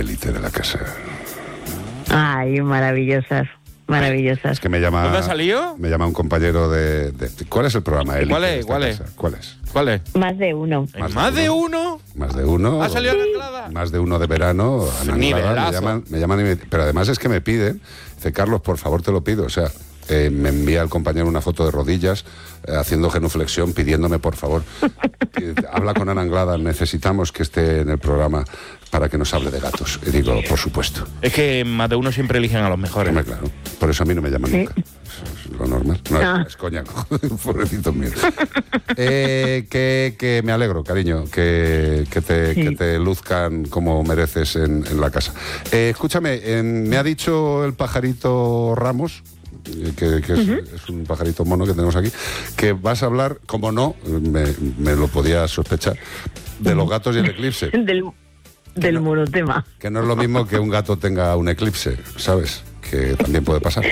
élite de la casa. Ay, maravillosas. Maravillosas. Es que me llama... ¿Dónde ha salido? Me llama un compañero de... ¿Cuál es el programa élite? ¿Cuál es? ¿Cuál es? Más de uno. ¿Más de uno? Más de uno. ¿Ha salido Ana Anglada? Más de uno de verano. Ana Anglada, Nivelazo. me llaman pero además es que me piden, dice, Carlos, por favor te lo pido, o sea, me envía el compañero una foto de rodillas haciendo genuflexión, pidiéndome por favor, habla con Ana Anglada, necesitamos que esté en el programa para que nos hable de gatos. Y digo, por supuesto. Es que más de uno siempre eligen a los mejores. Hombre, claro, por eso a mí no me llaman Sí. nunca. Eso es lo normal. No, es coña, pobrecito mío. Que me alegro, cariño, que te luzcan como mereces en la casa. Escúchame, me ha dicho el pajarito Ramos, que es un pajarito mono que tenemos aquí, que vas a hablar, como no, me lo podía sospechar, de los gatos y el eclipse. Del monotema. Que no es lo mismo que un gato tenga un eclipse, ¿sabes? Que también puede pasar.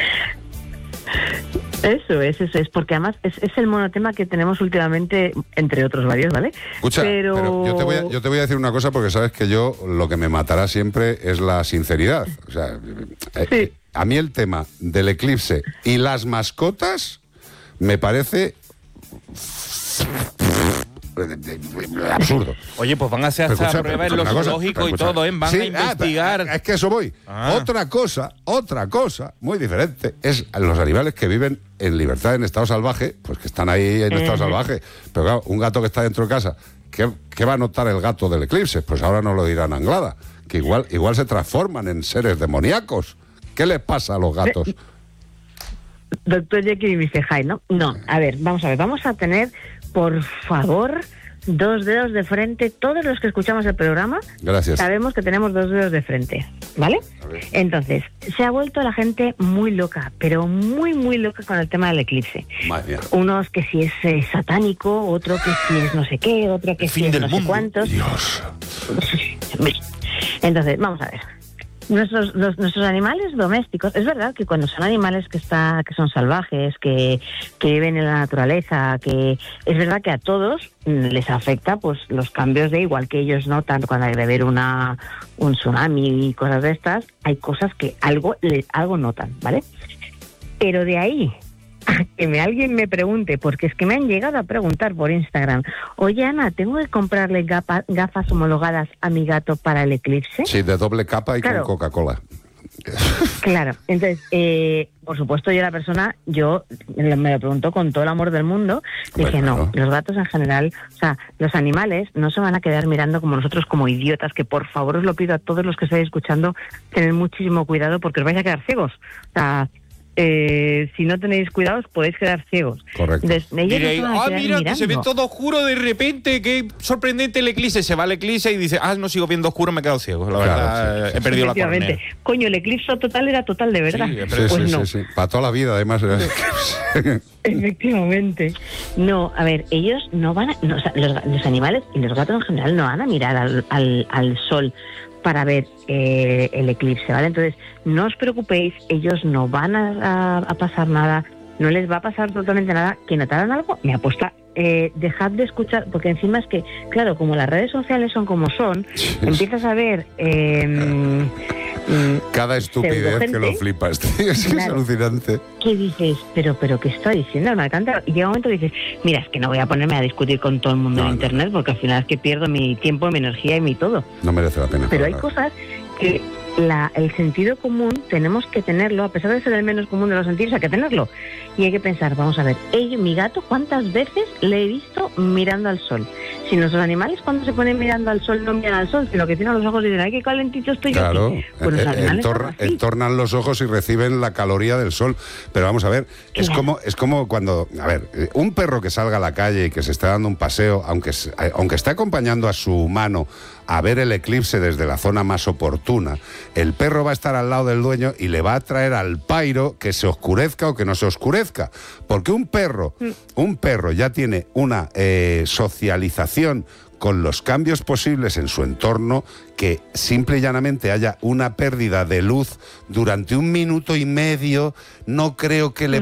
Eso es, porque además es el monotema que tenemos últimamente, entre otros varios, ¿vale? Escucha, pero yo te voy a decir una cosa, porque sabes que yo lo que me matará siempre es la sinceridad. O sea, Sí. a mí el tema del eclipse y las mascotas me parece absurdo. Oye, pues van a hacer hasta pruebas en los zoológicos y todo, ¿eh? Van a investigar. Es que eso voy. Otra cosa muy diferente es los animales que viven en libertad en estado salvaje, pues que están ahí en estado salvaje. Pero claro, un gato que está dentro de casa, ¿qué va a notar el gato del eclipse? Pues ahora no lo dirá Ana Anglada, que igual se transforman en seres demoníacos. ¿Qué les pasa a los gatos? Doctor Jekyll y Mr. Hyde, ¿no? No, a ver, vamos a tener, por favor, 2 dedos de frente. Todos los que escuchamos el programa, Gracias. sabemos que tenemos 2 dedos de frente, ¿vale? Entonces, se ha vuelto la gente muy loca, pero muy, muy loca con el tema del eclipse. Madre mía. Unos que si es satánico, otro que si es no sé qué, otro que si es no sé cuántos. Dios. Entonces, vamos a ver. Nuestros animales domésticos, es verdad que cuando son animales que son salvajes, que viven en la naturaleza, que es verdad que a todos les afecta pues los cambios de, igual que ellos notan cuando hay de ver un tsunami y cosas de estas, hay cosas que algo notan, ¿vale? Pero de ahí que alguien me pregunte, porque es que me han llegado a preguntar por Instagram, oye Ana, ¿tengo que comprarle gafas homologadas a mi gato para el eclipse? Sí, de doble capa y Claro. con Coca-Cola. Claro, entonces, por supuesto yo me lo pregunto con todo el amor del mundo, dije Bueno. no, los gatos en general, o sea, los animales no se van a quedar mirando como nosotros como idiotas, que por favor os lo pido a todos los que estáis escuchando, tened muchísimo cuidado porque os vais a quedar ciegos, o sea, si no tenéis cuidado os podéis quedar ciegos. Correcto. Diréis, mira, que se ve todo oscuro de repente, qué sorprendente el eclipse. Se va el eclipse y dice, no sigo viendo oscuro, me he quedado ciego. La verdad, sí. he perdido la córnea. Coño, el eclipse total era total de verdad. Sí, No. Sí. Para toda la vida, además. Efectivamente. No, a ver, ellos no van a... No, o sea, los animales y los gatos en general no van a mirar al sol para ver el eclipse, ¿vale? Entonces, no os preocupéis, ellos no van a pasar nada, no les va a pasar absolutamente nada. Que notaron algo, me apuesta, dejad de escuchar, porque encima es que, claro, como las redes sociales son como son, empiezas a ver... cada estupidez que lo flipas, tío, es alucinante. ¿Qué dices? Pero ¿qué está diciendo? Me encanta. Y llega un momento que dices, mira, es que no voy a ponerme a discutir con todo el mundo en internet, porque al final es que pierdo mi tiempo, mi energía y mi todo. No merece la pena. Pero hay cosas que el sentido común tenemos que tenerlo, a pesar de ser el menos común de los sentidos, hay que tenerlo. Y hay que pensar, vamos a ver, mi gato, ¿cuántas veces le he visto mirando al sol? Si nuestros animales cuando se ponen mirando al sol no miran al sol, sino que tienen los ojos y dicen, ay, qué calentito estoy yo aquí. Pues los animales entornan los ojos y reciben la caloría del sol. Pero vamos a ver, claro. es como cuando, a ver, un perro que salga a la calle y que se esté dando un paseo, aunque esté acompañando a su humano a ver el eclipse desde la zona más oportuna, el perro va a estar al lado del dueño y le va a traer al pairo que se oscurezca o que no se oscurezca. Porque un perro ya tiene una socialización con los cambios posibles en su entorno, que simple y llanamente haya una pérdida de luz durante 1 minuto y medio, no creo que le